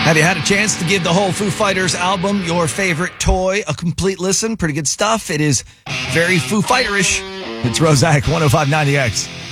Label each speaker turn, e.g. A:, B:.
A: Have you had a chance to give the whole Foo Fighters album, Your Favorite Toy, a complete listen? Pretty good stuff. It is very Foo Fighter-ish. It's Roszak, 105.9 The X.